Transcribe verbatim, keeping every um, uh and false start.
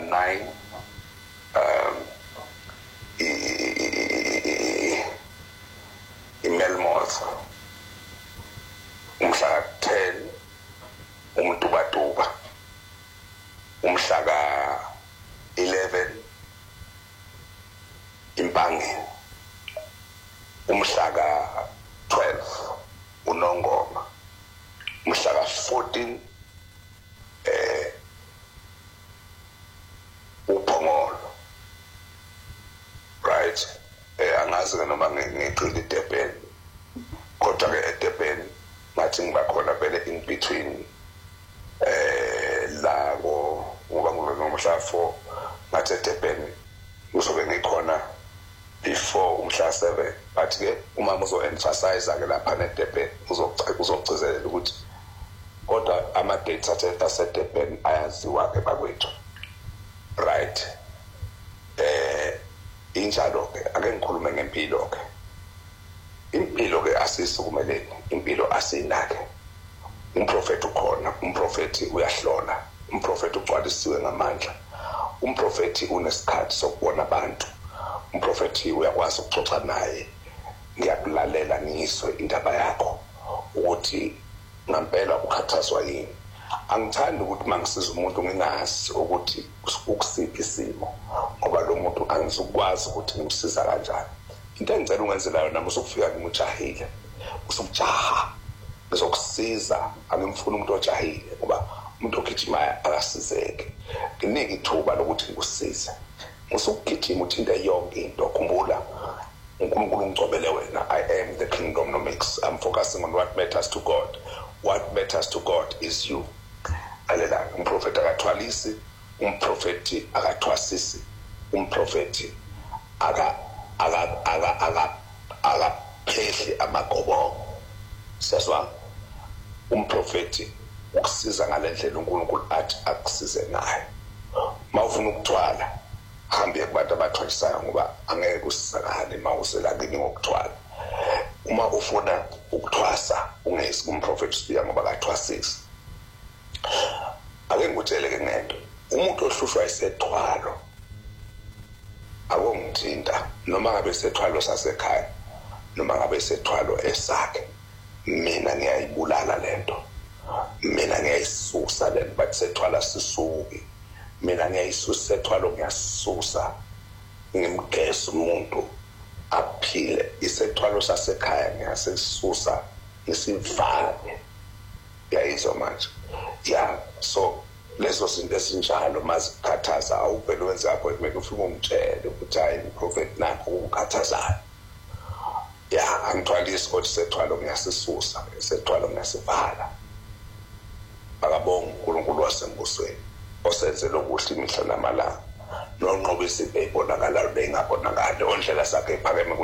nine um iMelmoth umhla ten uMtubatuba umhla eleven Impangeni umhla twelve uNongoma umhla fourteen eh uPhongolo right eh angazi noma ngicela iDurban kodwa ke eDurban ngathi ngibakhona vele in between eh lago ngoba ngomhla four ngathi eDurban uzobe ngikhona before umhla seven but ke uma uzo emphasize ke lapha neDurban uzogcizelela ukuthi kodwa ama dates aseDurban ayaziwa ke bakwethu right eh injalo ke ake ngikhulume ngempilo ke impilo ke asisukumeleni impilo asinake umprofeti ukhona umprofeti uyahlola umprofeti ugcwalisiwe ngamandla umprofeti unesikhathi sokubona abantu umprofeti uyakwazi ukuxoxa naye ngiyakulalela ngizwe indaba yakho ukuthi ngempela ukhathazwa yini angithandi ukuthi mangisiza umuntu ngingazi ukuthi ukusiphi isimo ngoba lo muntu angizukwazi ukuthi ngimsiza kanjani into engicela ungenzela yona musukufika ngimujahile usukujaha ngizokusiza angimfuna umuntu ojahile ngoba umuntu ogijima akasizeke nginike ithuba lokuthi ngikusize musukugijima uthinta yonke into khumbula uNkulunkulu ungcobele wena I am the kingdom no mix I'm focusing on what matters to God what matters to God is you alela umprofeti akathwalisi umprofeti akathwasisi umprofeti aka aka aka aka aka phehli amagobo seswa umprofeti ukusiza ngalendlela uNkulunkulu athi akusize nayo mawufuna ukuthwala hambe kubantu abathwalisayo ngoba angeke usizakale mawusela kini ngokuthwala uma ufuna ukuthwasa ungezi kumprofeti siya ngoba akathwasisi ake ngikutshele ke ngento umuntu ohlushwa isethwalo akongithinta noma ngabe sethwalo sasekhaya noma ngabe sethwalo esakhe mina ngiyayibulala lento mina ngiyayisusa lento bathi sethwala sisuki mina ngiyayisusa sethwalo ngiyasusa ngimgesa umuntu aphile isethwalo sasekhaya ngiyasisusa ngisivale yayizwa manje yeah so leso sinto esinjalo mazikhathaza awuvele wenze appointment ufike umtshele ukuthi hayi umprofeti nakho ukukhathazayo yeah angithwalisi ukuthi sethwalo ngiyasisusa sethwalo ngiyasivala akabonga uNkulunkulu wasembusweni osenzele ukuthi imihla namalanga nonqobe isibhe ibonakala lengabonakala ondlela sakhe ephakeme